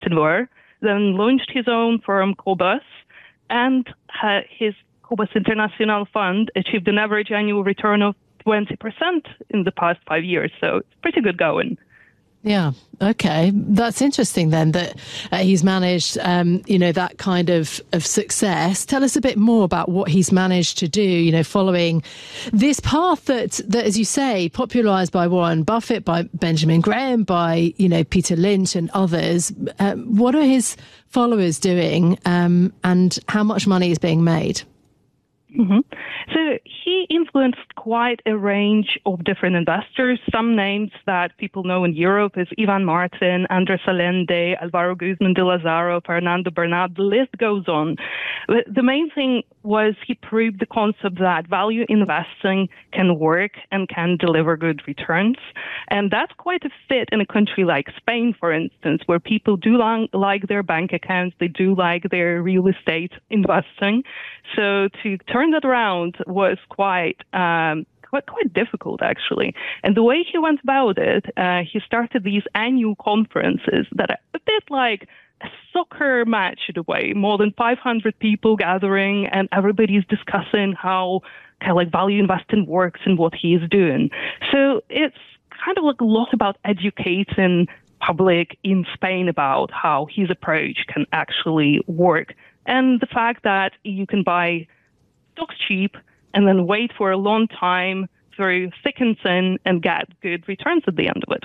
entrepreneur, then launched his own firm, Cobus, and his Cobus International Fund achieved an average annual return of 20% in the past 5 years. So it's pretty good going. Yeah. Okay. That's interesting then that he's managed, that kind of success. Tell us a bit more about what he's managed to do, following this path that, as you say, popularized by Warren Buffett, by Benjamin Graham, by, Peter Lynch and others. What are his followers doing, and how much money is being made? Mm-hmm. So he influenced quite a range of different investors. Some names that people know in Europe is Ivan Martin, Andres Allende, Alvaro Guzman de Lazaro, Fernando Bernat. The list goes on. But the main thing was he proved the concept that value investing can work and can deliver good returns. And that's quite a fit in a country like Spain, for instance, where people do like their bank accounts, they do like their real estate investing. So to turn that around was quite difficult, actually. And the way he went about it, he started these annual conferences that are a bit like a soccer match in a way, more than 500 people gathering, and everybody's discussing how kind of like value investing works and what he is doing. So it's kind of like a lot about educating public in Spain about how his approach can actually work. And the fact that you can buy stocks cheap and then wait for a long time through thick and thin and get good returns at the end of it.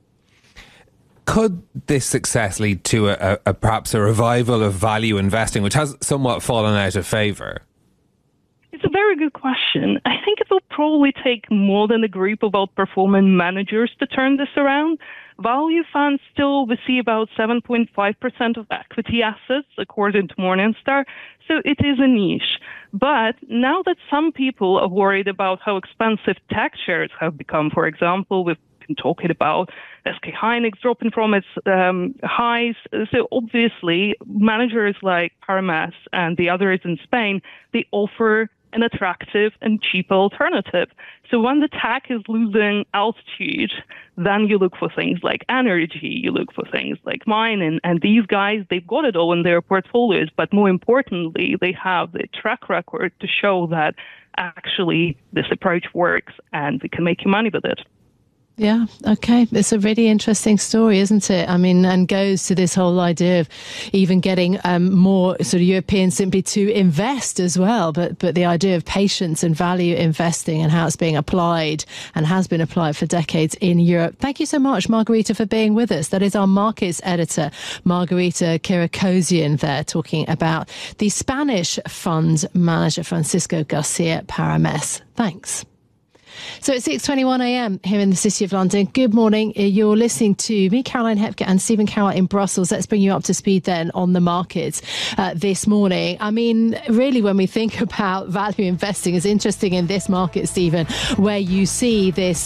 Could this success lead to perhaps a revival of value investing, which has somewhat fallen out of favour? It's a very good question. I think it will probably take more than a group of outperforming managers to turn this around. Value funds still receive about 7.5% of equity assets, according to Morningstar, so it is a niche. But now that some people are worried about how expensive tech shares have become, for example, we've been talking about SK Hynix dropping from its highs. So obviously, managers like Paramés and the others in Spain, they offer an attractive and cheap alternative. So when the tech is losing altitude, then you look for things like energy, you look for things like mining, and these guys, they've got it all in their portfolios, but more importantly, they have the track record to show that actually this approach works and we can make you money with it. Yeah, okay. It's a really interesting story, isn't it? I mean, and goes to this whole idea of even getting more sort of Europeans simply to invest as well. But the idea of patience and value investing and how it's being applied and has been applied for decades in Europe. Thank you so much, Margarita, for being with us. That is our markets editor, Margarita Kirikosian, there talking about the Spanish fund manager, Francisco Garcia Paramés. Thanks. So it's 6:21 a.m. here in the City of London. Good morning. You're listening to me, Caroline Hepker, and Stephen Carroll in Brussels. Let's bring you up to speed then on the markets this morning. I mean, really, when we think about value investing, it's interesting in this market, Stephen, where you see this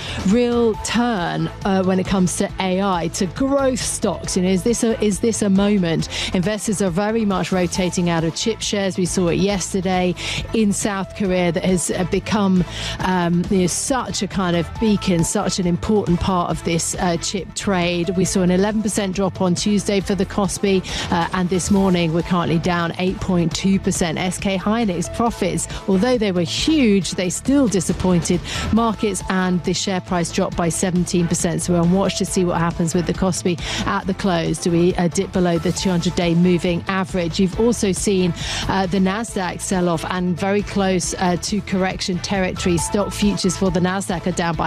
real turn when it comes to AI, to growth stocks. Is this a moment? Investors are very much rotating out of chip shares. We saw it yesterday in South Korea that has become such a kind of beacon, such an important part of this chip trade. We saw an 11% drop on Tuesday for the Kospi, and this morning we're currently down 8.2%. SK Hynix profits, although they were huge, they still disappointed markets, and the share price dropped by 17%. So we're on watch to see what happens with the Kospi at the close. Do we dip below the 200-day moving average? You've also seen the Nasdaq sell off and very close to correction territory. Stock futures for the Nasdaq are down by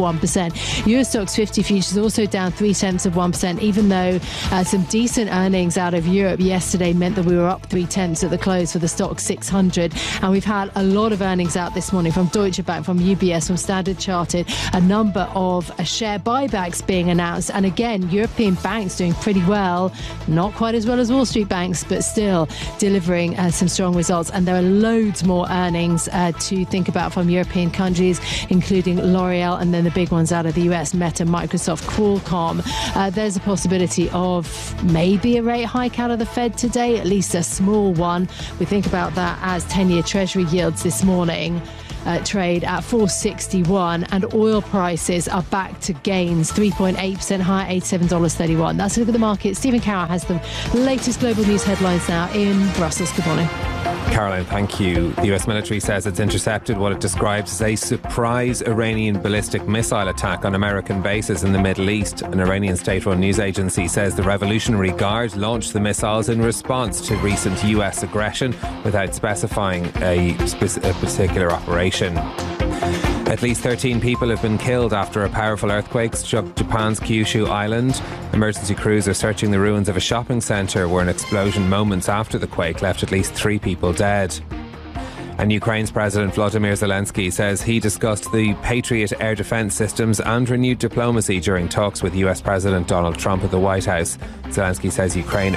0.5%. US Stocks 50 futures also down 0.3%, even though some decent earnings out of Europe yesterday meant that we were up 0.3 at the close for the Stock 600. And we've had a lot of earnings out this morning from Deutsche Bank, from UBS, from Standard Chartered, a number of share buybacks being announced. And again, European banks doing pretty well, not quite as well as Wall Street banks, but still delivering some strong results. And there are loads more earnings to think about from European countries, including L'Oreal, and then the big ones out of the US, Meta, Microsoft, Qualcomm. There's a possibility of maybe a rate hike out of the Fed today, at least a small one. We think about that as 10-year Treasury yields this morning trade at 461, and oil prices are back to gains, 3.8% higher, $87.31. That's a look at the market. Stephen Carroll has the latest global news headlines now in Brussels. Good morning. Caroline, thank you. The US military says it's intercepted what it describes as a surprise Iranian ballistic missile attack on American bases in the Middle East. An Iranian state-run news agency says the Revolutionary Guard launched the missiles in response to recent US aggression without specifying a particular operation. At least 13 people have been killed after a powerful earthquake struck Japan's Kyushu Island. Emergency crews are searching the ruins of a shopping centre where an explosion moments after the quake left at least 3 people dead. And Ukraine's President Volodymyr Zelensky says he discussed the Patriot air defence systems and renewed diplomacy during talks with US President Donald Trump at the White House. Zelensky says Ukraine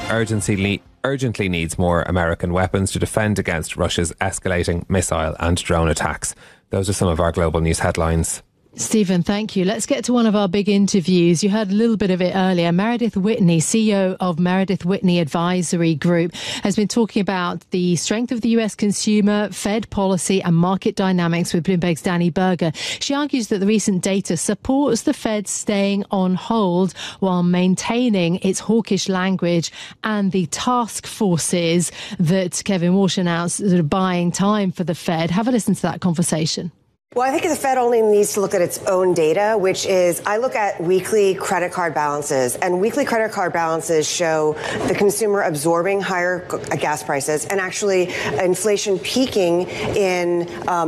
urgently needs more American weapons to defend against Russia's escalating missile and drone attacks. Those are some of our global news headlines. Stephen, thank you. Let's get to one of our big interviews. You heard a little bit of it earlier. Meredith Whitney, CEO of Meredith Whitney Advisory Group, has been talking about the strength of the US consumer, Fed policy and market dynamics with Bloomberg's Danny Berger. She argues that the recent data supports the Fed staying on hold while maintaining its hawkish language and the task forces that Kevin Walsh announced that are buying time for the Fed. Have a listen to that conversation. Well, I think the Fed only needs to look at its own data, which is I look at weekly credit card balances, and weekly credit card balances show the consumer absorbing higher gas prices and actually inflation peaking in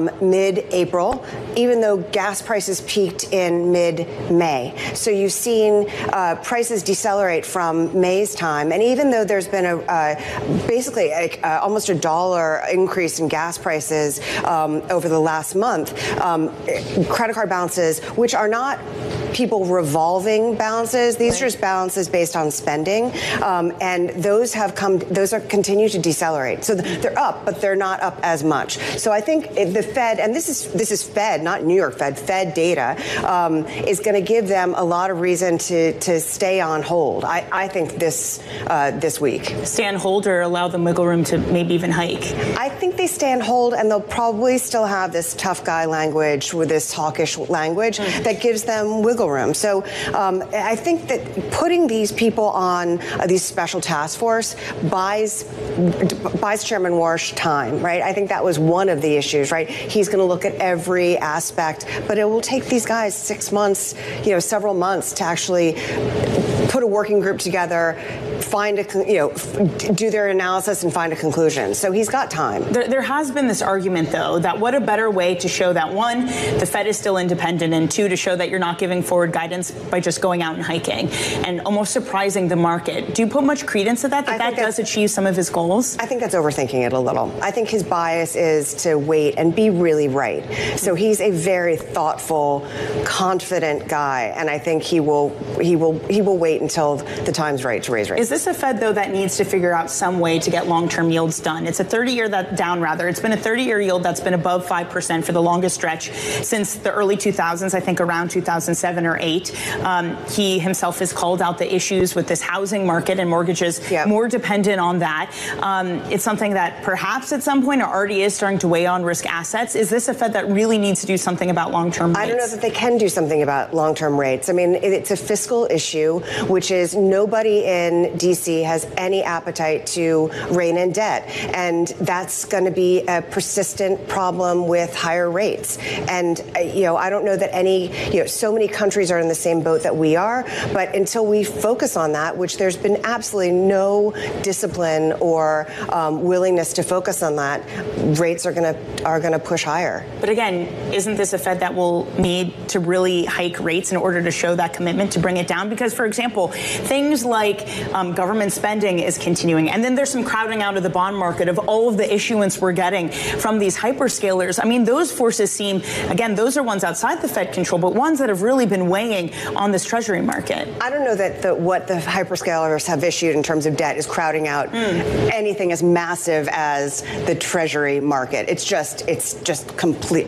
mid-April, even though gas prices peaked in mid-May. So you've seen prices decelerate from May's time. And even though there's been basically almost $1 increase in gas prices over the last month, credit card balances, which are not people revolving balances. These are just balances based on spending. And those are continue to decelerate. So they're up, but they're not up as much. So I think the Fed, and this is Fed, not New York Fed data, is going to give them a lot of reason to stay on hold. I think this week. Stay on hold or allow them wiggle room to maybe even hike? I think they stay on hold, and they'll probably still have this tough guy language with this hawkish language that gives them wiggle room. So I think that putting these people on these special task force buys Chairman Walsh time, right? I think that was one of the issues, right? He's going to look at every aspect, but it will take these guys 6 months, several months to actually put a working group together, do their analysis and find a conclusion. So he's got time. There has been this argument, though, that what a better way to show that, one, the Fed is still independent, and two, to show that you're not giving forward guidance by just going out and hiking and almost surprising the market. Do you put much credence to that does achieve some of his goals? I think that's overthinking it a little. I think his bias is to wait and be really right. So he's a very thoughtful, confident guy, and I think he will wait until the time's right to raise rates. Is this a Fed, though, that needs to figure out some way to get long-term yields done? It's a 30-year It's been a 30-year yield that's been above 5% for the longest stretch since the early 2000s, I think around 2007 or 8. He himself has called out the issues with this housing market and mortgages more dependent on that. It's something that perhaps at some point already is starting to weigh on risk assets. Is this a Fed that really needs to do something about long-term rates? I don't know that they can do something about long-term rates. I mean, it's a fiscal issue, which is nobody in D.C. has any appetite to rein in debt. And that's going to be a persistent problem with higher rates. And, I don't know that so many countries are in the same boat that we are. But until we focus on that, which there's been absolutely no discipline or willingness to focus on that, rates are going to push higher. But again, isn't this a Fed that will need to really hike rates in order to show that commitment to bring it down? Because, for example, things like government spending is continuing. And then there's some crowding out of the bond market of all of the issuance we're getting from these hyperscalers. I mean, those forces seem, again, those are ones outside the Fed control, but ones that have really been weighing on this Treasury market. I don't know that what the hyperscalers have issued in terms of debt is crowding out anything as massive as the Treasury market. It's just complete,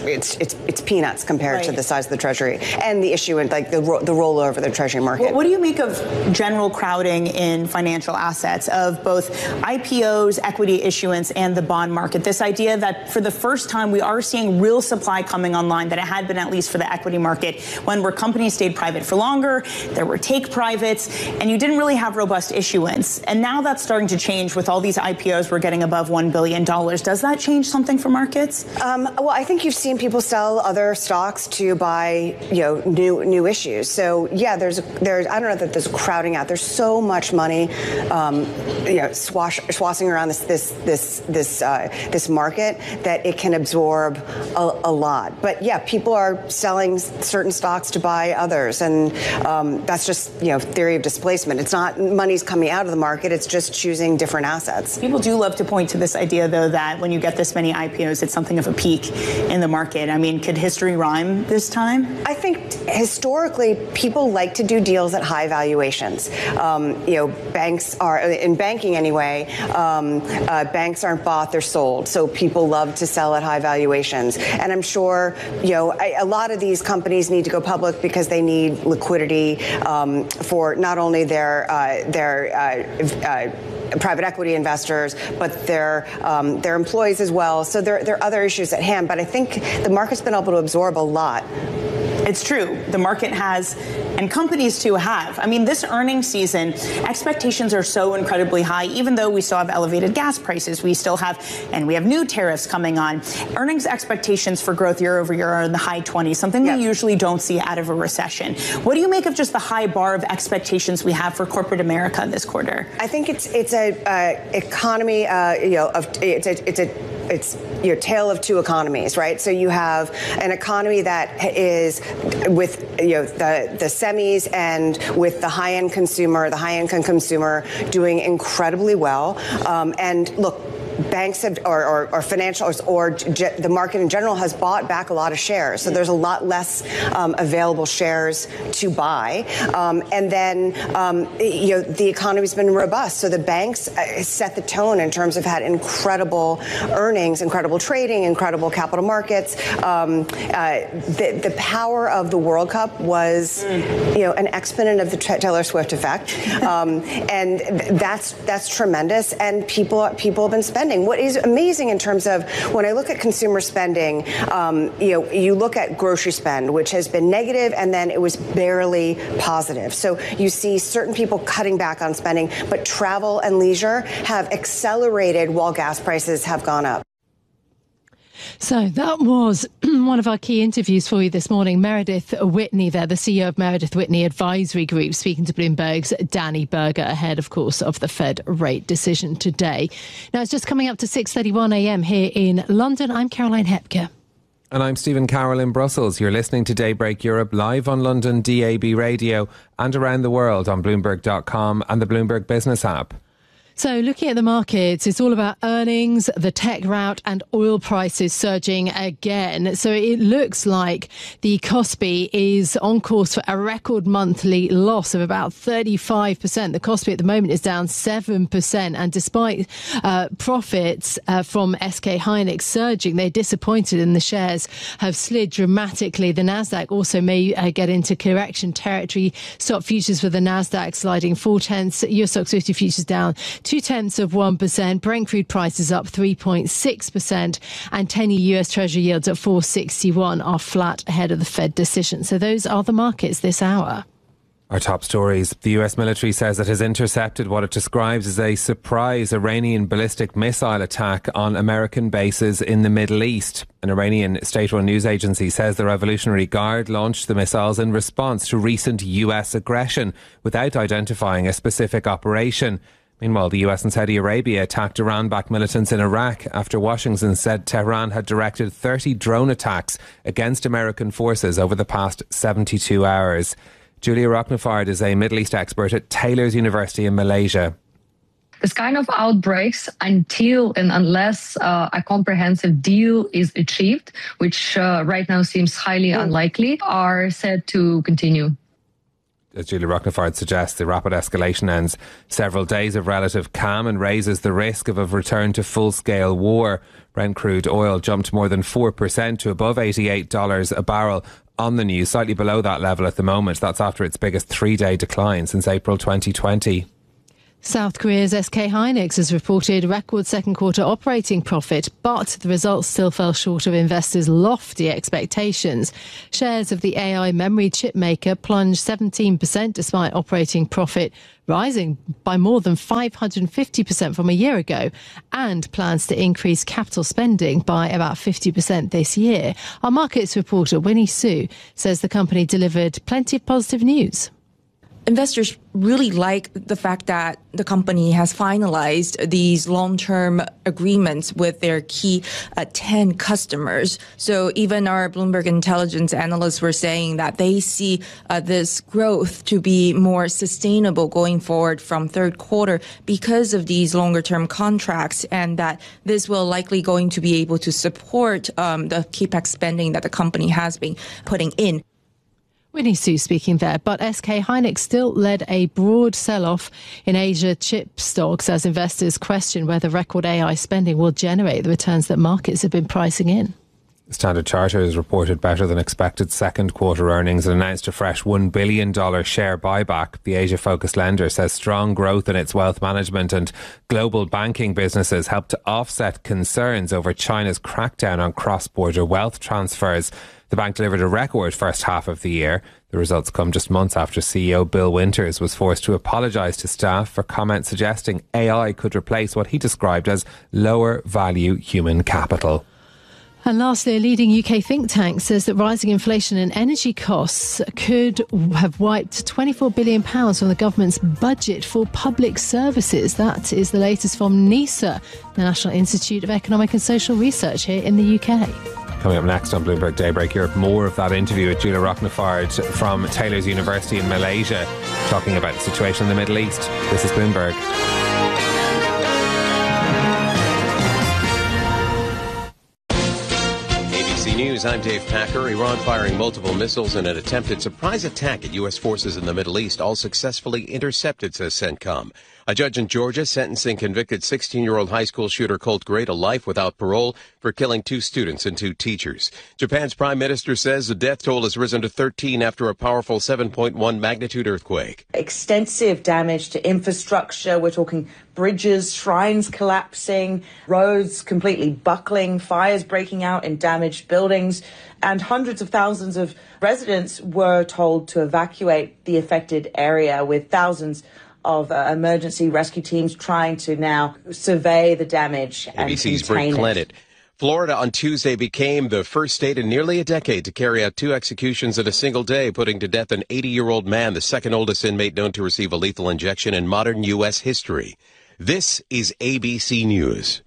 it's peanuts compared to the size of the Treasury and the issuance, like the rollover of the Treasury market. What do you make of general crowding in financial assets of both IPOs, equity issuance, and the bond market. This idea that for the first time we are seeing real supply coming online, that it had been at least for the equity market where companies stayed private for longer, there were take privates, and you didn't really have robust issuance. And now that's starting to change with all these IPOs. We're getting above $1 billion. Does that change something for markets? Well, I think you've seen people sell other stocks to buy, new issues. So yeah, there's I don't know that there's crowding out. There's so much money, swashing around this market that it can absorb a lot. But yeah, people are selling certain stocks to buy others, and that's just theory of displacement. It's not money's coming out of the market. It's just choosing different assets. People do love to point to this idea, though, that when you get this many IPOs, it's something of a peak in the market. I mean, could history rhyme this time? I think historically people like to do deals at high valuations. Banks are, in banking anyway, banks aren't bought, they're sold. So people love to sell at high valuations. And I'm sure, a lot of these companies need to go public because they need liquidity for not only their private equity investors, but their employees as well. So there are other issues at hand. But I think the market's been able to absorb a lot. It's true. The market has, and companies too have. I mean, this earnings season, expectations are so incredibly high. Even though we still have elevated gas prices, we have new tariffs coming on. Earnings expectations for growth year over year are in the high 20s, something we usually don't see out of a recession. What do you make of just the high bar of expectations we have for corporate America this quarter? I think it's a economy. It's your tale of two economies, right? So you have an economy that is with the semis and with the high-end consumer, the high-income consumer doing incredibly well. And look, banks have, or financials, or the market in general has bought back a lot of shares. So there's a lot less available shares to buy. And then, the economy's been robust. So the banks set the tone in terms of had incredible earnings, incredible trading, incredible capital markets. The power of the World Cup was, an exponent of the Taylor Swift effect. And that's tremendous. And people have been spending. What is amazing in terms of when I look at consumer spending, you look at grocery spend, which has been negative, and then it was barely positive. So you see certain people cutting back on spending, but travel and leisure have accelerated while gas prices have gone up. So that was one of our key interviews for you this morning. Meredith Whitney there, the CEO of Meredith Whitney Advisory Group, speaking to Bloomberg's Danny Berger ahead, of course, of the Fed rate decision today. Now, it's just coming up to 6:31 a.m. here in London. I'm Caroline Hepker. And I'm Stephen Carroll in Brussels. You're listening to Daybreak Europe live on London DAB radio and around the world on Bloomberg.com and the Bloomberg Business app. So looking at the markets, it's all about earnings, the tech rout and oil prices surging again. So it looks like the Kospi is on course for a record monthly loss of about 35%. The Kospi at the moment is down 7%. And despite profits from SK Hynix surging, they're disappointed and the shares have slid dramatically. The Nasdaq also may get into correction territory. Stock futures for the Nasdaq sliding 0.4. US Stoxx 50 futures down 0.2%. Brent crude prices up 3.6%, and 10-year US Treasury yields at 4.61 are flat ahead of the Fed decision. So those are the markets this hour. Our top stories. The US military says it has intercepted what it describes as a surprise Iranian ballistic missile attack on American bases in the Middle East. An Iranian state-run news agency says the Revolutionary Guard launched the missiles in response to recent US aggression without identifying a specific operation. Meanwhile, the US and Saudi Arabia attacked Iran-backed militants in Iraq after Washington said Tehran had directed 30 drone attacks against American forces over the past 72 hours. Julia Rochnefard is a Middle East expert at Taylor's University in Malaysia. This kind of outbreaks, until and unless a comprehensive deal is achieved, which right now seems highly unlikely, are said to continue. As Julia Rochnefard suggests, the rapid escalation ends several days of relative calm and raises the risk of a return to full-scale war. Brent crude oil jumped more than 4% to above $88 a barrel on the news, slightly below that level at the moment. That's after its biggest three-day decline since April 2020. South Korea's SK Hynix has reported record second quarter operating profit, but the results still fell short of investors' lofty expectations. Shares of the AI memory chip maker plunged 17% despite operating profit rising by more than 550% from a year ago, and plans to increase capital spending by about 50% this year. Our markets reporter Winnie Su says the company delivered plenty of positive news. Investors really like the fact that the company has finalized these long-term agreements with their key 10 customers. So even our Bloomberg Intelligence analysts were saying that they see this growth to be more sustainable going forward from third quarter because of these longer-term contracts, and that this will likely going to be able to support the capex spending that the company has been putting in. Winnie Su speaking there, but SK Hynix still led a broad sell-off in Asia chip stocks as investors question whether record AI spending will generate the returns that markets have been pricing in. Standard Chartered reported better than expected second quarter earnings and announced a fresh $1 billion share buyback. The Asia-focused lender says strong growth in its wealth management and global banking businesses helped to offset concerns over China's crackdown on cross-border wealth transfers. The bank delivered a record first half of the year. The results come just months after CEO Bill Winters was forced to apologise to staff for comments suggesting AI could replace what he described as lower value human capital. And lastly, a leading UK think tank says that rising inflation and energy costs could have wiped £24 billion from the government's budget for public services. That is the latest from NISA, the National Institute of Economic and Social Research here in the UK. Coming up next on Bloomberg Daybreak Europe, more of that interview with Julia Rochnafard from Taylor's University in Malaysia, talking about the situation in the Middle East. This is Bloomberg. ABC News, I'm Dave Packer. Iran firing multiple missiles in an attempted surprise attack at U.S. forces in the Middle East, all successfully intercepted, says CENTCOM. A judge in Georgia sentencing convicted 16-year-old high school shooter Colt Gray to life without parole for killing 2 students and 2 teachers. Japan's prime minister says the death toll has risen to 13 after a powerful 7.1 magnitude earthquake. Extensive damage to infrastructure. We're talking bridges, shrines collapsing, roads completely buckling, fires breaking out in damaged buildings, and hundreds of thousands of residents were told to evacuate the affected area, with thousands of emergency rescue teams trying to now survey the damage and ABC's contain Britt it. Clennett. Florida on Tuesday became the first state in nearly a decade to carry out 2 executions in a single day, putting to death an 80-year-old man, the second oldest inmate known to receive a lethal injection in modern U.S. history. This is ABC News.